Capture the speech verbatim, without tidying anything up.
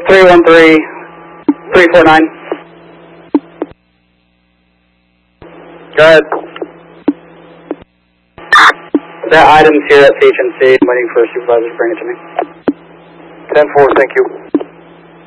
three one three, three four nine. Go ahead. That item's here at P H N C. I'm waiting for a supervisor to bring it to me. ten four, thank you.